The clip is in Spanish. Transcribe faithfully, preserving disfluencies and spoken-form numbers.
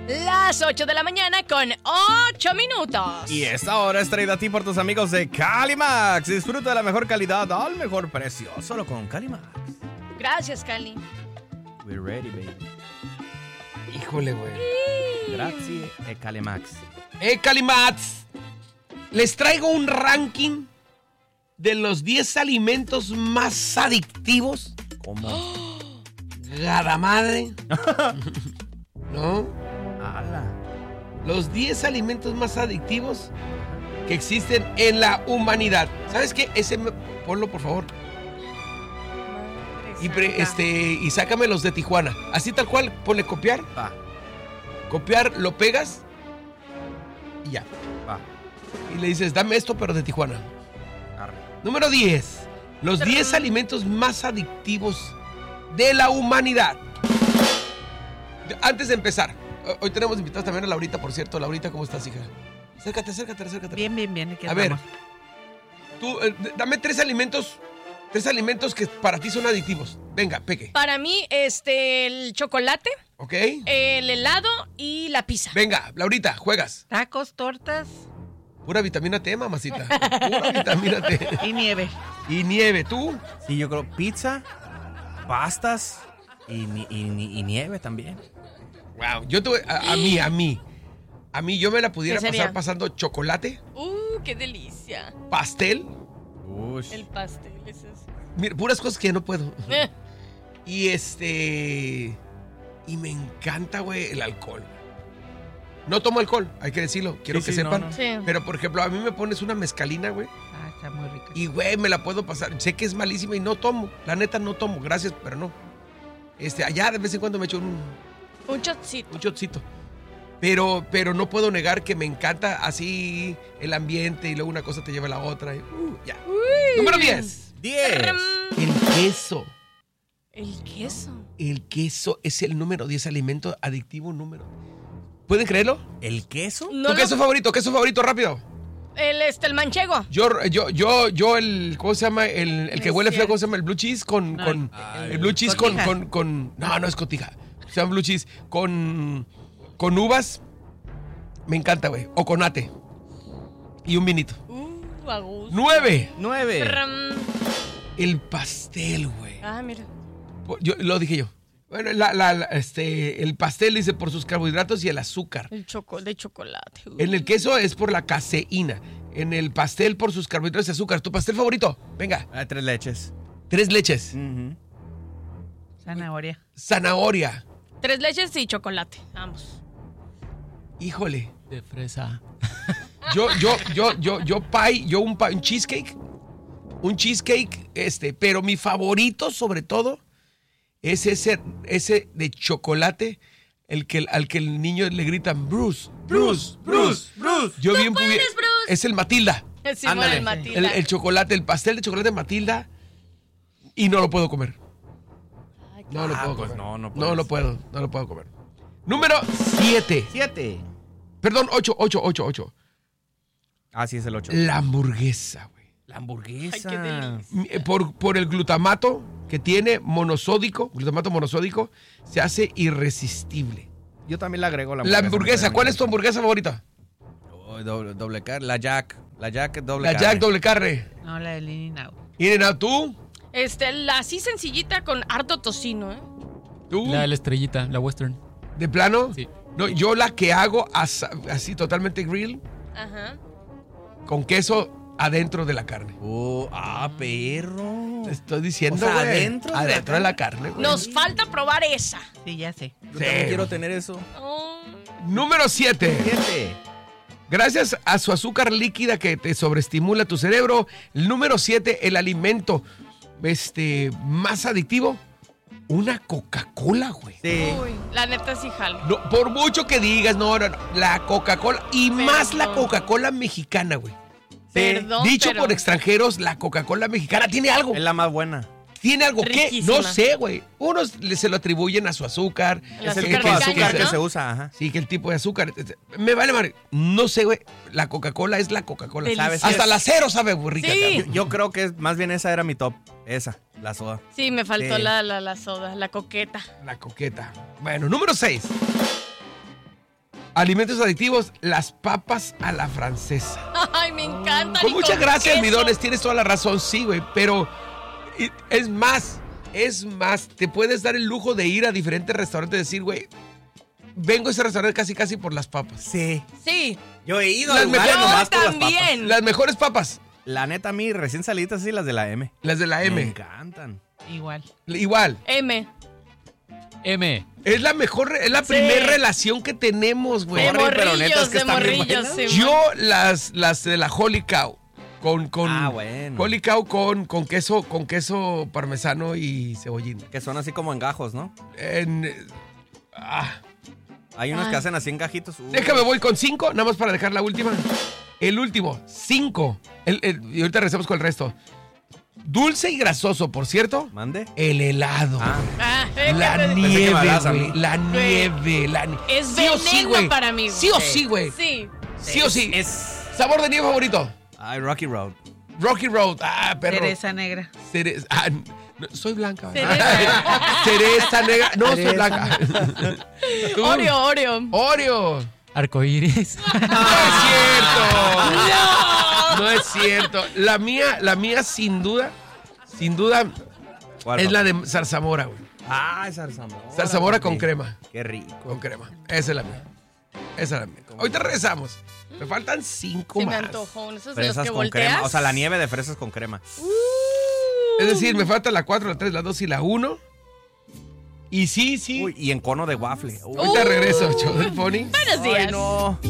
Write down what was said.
Las ocho de la mañana con ocho minutos. Y esta hora es traída a ti por tus amigos de Calimax. Disfruta de la mejor calidad al mejor precio. Solo con Calimax. Gracias, Cali. We're ready, baby. Híjole, güey. Gracias, e Calimax. Eh, Calimax. Les traigo un ranking de los diez alimentos más adictivos. ¿Cómo? Gada madre. ¿No? ¡Hala! Los diez alimentos más adictivos que existen en la humanidad. ¿Sabes qué? Ese me- ponlo, por favor. Y, pre- este, y sácame los de Tijuana. Así tal cual, ponle copiar. Va, Copiar, lo pegas y ya. va. Y le dices, dame esto, pero de Tijuana. Arre. Número diez. Los diez alimentos más adictivos de la humanidad. De- Antes de empezar, ho- hoy tenemos invitados también a Laurita, por cierto. Laurita, ¿cómo estás, hija? Acércate, acércate, acércate. Bien, bien, bien. aquí A ver, andamos. tú, eh, d- dame tres alimentos, tres alimentos que para ti son adictivos. Venga, Peque. Para mí, este, el chocolate, ¿Ok? el helado y la pizza. Venga, Laurita, juegas. Tacos, tortas Pura vitamina T, mamacita. Pura vitamina T. y nieve. Y nieve, ¿tú? Sí, yo creo pizza, pastas y, ni- y ni- y nieve también. Wow, yo te voy- a, a mí, a mí. A mí yo me la pudiera ¿Qué sería? pasar pasando chocolate, Uh, qué delicia. pastel, Ush. El pastel, ese es. mira, puras cosas que ya no puedo. Eh, Y este... Y me encanta, güey, el alcohol. No tomo alcohol, hay que decirlo, quiero Sí, que sí, no, sepan. no. sí. Pero, por ejemplo, a mí me pones una mezcalina, güey, Ah, está muy rico. y, güey, me la puedo pasar. Sé que es malísima y no tomo. La neta, no tomo, gracias, pero no. Este, allá de vez en cuando me echo un, Un shotcito. un shotcito. Pero, pero no puedo negar que me encanta así el ambiente y luego una cosa te lleva a la otra. y, uh, ya. Número diez. diez. El queso. El queso. El queso es el número diez, alimento adictivo número. ¿Pueden creerlo? ¿El queso? No ¿Tu lo- queso favorito? ¿Queso favorito? Rápido. El, este, el manchego. Yo, yo, yo, yo, el, ¿cómo se llama? El, el que Es huele feo, cierto. ¿cómo se llama? El blue cheese con, No, con, el- el blue cheese con, cotija. con, con, no, no es cotija. Se llama blue cheese con, con uvas. Me encanta, güey. O con ate. Y un vinito. Uh, a gusto. Nueve. nueve. Ram. El pastel, güey. Ah, mira. Yo, lo dije yo. Bueno, la, la, la, este, el pastel dice por sus carbohidratos y el azúcar. El choco de chocolate. Uh. En el queso es por la caseína. En el pastel por sus carbohidratos y azúcar. ¿Tu pastel favorito? Venga. Ah, tres leches. Tres leches. Ujú. Zanahoria. Zanahoria. Tres leches y chocolate. Ambos. Híjole. De fresa. Yo, yo, yo, yo, yo pie, yo un, pie, un cheesecake. Un cheesecake, este, pero mi favorito sobre todo es ese, ese de chocolate, el que, al que el niño le gritan Bruce, Bruce, Bruce, Bruce. Yo bien puedes, pudiera- Bruce! Es el Matilda. Sí, Ándale. el Matilda. El, el chocolate, el pastel de chocolate Matilda. Y no lo puedo comer. Ay, qué- No lo Ah, puedo pues comer. no, no no puedes. lo puedo, no lo puedo comer. Número siete. Siete. Perdón, ocho, ocho, ocho, ocho. Ah, sí, es el ocho. La hamburguesa, güey. La hamburguesa. Ay, qué delicia. Eh, Por, por el glutamato que tiene monosódico, glutamato monosódico, se hace irresistible. Yo también le agrego la La hamburguesa. hamburguesa, me ¿cuál es tu encanta. hamburguesa favorita? Oh, doble, doble carne. La Jack. La Jack doble La carne. Jack doble carne. No, la de In and Out. Miren, ¿a tú? Este, la así sencillita con harto tocino, ¿eh? ¿Tú? La de la estrellita, la western. ¿De plano? Sí. No, yo la que hago asa- así totalmente grill, Ajá. con queso adentro de la carne. Oh, ah, perro. Te estoy diciendo, O sea, güey. adentro de la Adentro de la carne, güey. Nos falta probar esa. Sí, ya sé. Yo Sí. también quiero tener eso. Oh. Número siete. Siete. Gracias a su azúcar líquida que te sobreestimula tu cerebro, el número siete, el alimento este, más adictivo, una Coca-Cola, güey. Sí. Uy, la neta sí jala. No, por mucho que digas, no, no, no, la Coca-Cola y Perdón. más la Coca-Cola mexicana, güey. Perdón, Dicho pero- por extranjeros, la Coca-Cola mexicana tiene algo. Es la más buena. Tiene algo que Riquísima. no sé, güey. Unos le- se lo atribuyen a su azúcar. El Es el azúcar tipo de de azúcar caña, que ¿no? se usa, ajá. Sí, que el tipo de azúcar. Me vale madre. No sé, güey. La Coca-Cola es la Coca-Cola. Deliciosa. ¿Sabes? Hasta Es- la cero sabe muy rica. Sí. cabrón. Yo, yo creo que es, más bien esa era mi top. Esa, la soda. Sí, me faltó Sí. la, la, la soda, la coqueta. La coqueta. Bueno, número seis. Alimentos adictivos, las papas a la francesa. Ay, me encantan. Con y muchas gracias, queso. Midones, tienes toda la razón, sí, güey, pero y- es más, es más, te puedes dar el lujo de ir a diferentes restaurantes y decir, güey, vengo a ese restaurante casi casi por las papas. Sí. Sí. Yo he ido Las a lugares mejores- nomás por las papas. también. Las mejores papas, La neta, a mí, recién salidas, sí, las de la M. las de la Me M. encantan. Igual. Igual, M. M. es la mejor, es la Sí. primera relación que tenemos, güey. De Sorry, pero neta, es morrillos, que de están bien morrillos. buenas. sí, Yo las, las de la Holy Cow. Con, con Ah, bueno. Holy Cow con, con queso, con queso parmesano y cebollín. Que son así como en gajos, ¿no? En, eh, ah, Hay unos Ay. que hacen así en gajitos. Uh. déjame, voy con cinco, nada más para dejar la última. El último, cinco. El- el- y ahorita regresamos con el resto. Dulce y grasoso, por cierto. ¿Mande? El helado. Ah. Ah, eh, La que- Pensé que me nieve, hablabas a güey. mí. La nieve, la nieve. Es sí o sí, veneno güey. para mí, güey. Sí o sí, güey. Sí. Sí o sí. Es. Sabor de nieve favorito. Ay, Rocky Road. Rocky Road. Ah, perro. Cereza negra. Cereza. Ah, no, soy blanca. Cereza. Cereza negra. No, soy Cereza. blanca. Tú. Oreo, Oreo. Oreo. Arcoíris. No es cierto. No. No es cierto. La mía, la mía sin duda, sin duda, ¿Cuál, es papi? la de zarzamora, güey. Ah, zarzamora. Zarzamora papi. con crema. Qué rico. Con crema. Esa es la mía. Esa es la mía. Ahorita regresamos. Me faltan cinco Se me más. antojó. Esos de los Fresas que con volteas. crema. O sea, la nieve de fresas con crema. Es decir, me falta la cuatro, la tres, la dos y la uno. Y sí, sí. Uy, y en cono de waffle. Uy. Ahorita regreso, show del Pony. Buenos días. Ay, no.